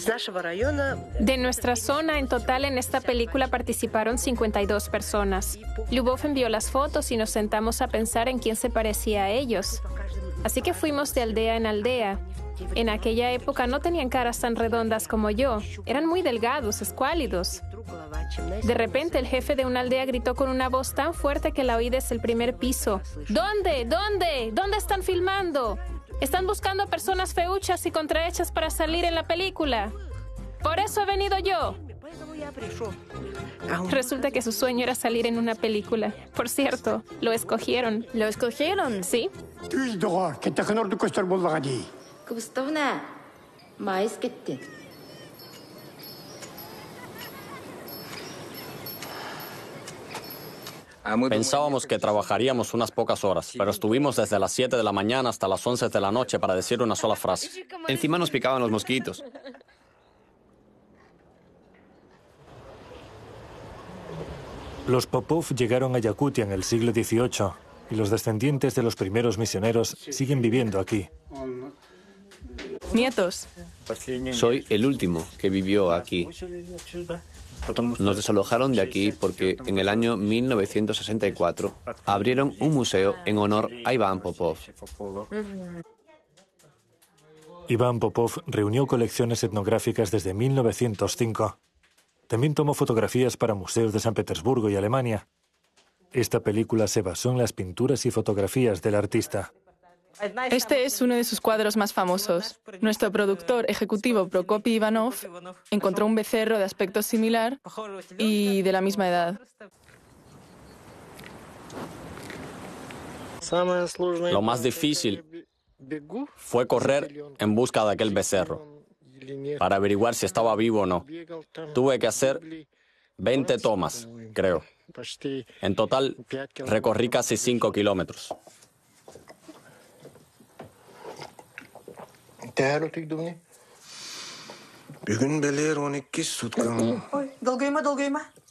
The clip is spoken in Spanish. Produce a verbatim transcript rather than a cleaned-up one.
De nuestra zona, en total en esta película participaron cincuenta y dos personas. Lyubov envió las fotos y nos sentamos a pensar en quién se parecía a ellos. Así que fuimos de aldea en aldea. En aquella época no tenían caras tan redondas como yo. Eran muy delgados, escuálidos. De repente, el jefe de una aldea gritó con una voz tan fuerte que la oí desde el primer piso. ¿Dónde? ¿Dónde? ¿Dónde están filmando? Están buscando a personas feuchas y contrahechas para salir en la película. Por eso he venido yo. Resulta que su sueño era salir en una película. Por cierto, lo escogieron. ¿Lo escogieron? Sí. Pensábamos que trabajaríamos unas pocas horas, pero estuvimos desde las siete de la mañana hasta las once de la noche para decir una sola frase. Encima nos picaban los mosquitos. Los Popov llegaron a Yakutia en el siglo dieciocho y los descendientes de los primeros misioneros siguen viviendo aquí. Nietos. Soy el último que vivió aquí. Nos desalojaron de aquí porque en el año mil novecientos sesenta y cuatro abrieron un museo en honor a Iván Popov. Iván Popov reunió colecciones etnográficas desde mil novecientos cinco. También tomó fotografías para museos de San Petersburgo y Alemania. Esta película se basó en las pinturas y fotografías del artista. Este es uno de sus cuadros más famosos. Nuestro productor ejecutivo Prokopy Ivanov encontró un becerro de aspecto similar y de la misma edad. Lo más difícil fue correr en busca de aquel becerro, para averiguar si estaba vivo o no. Tuve que hacer veinte tomas, creo. En total, recorrí casi cinco kilómetros. Бүгін білер он екі суткам. Ой, долгойма, долгойма.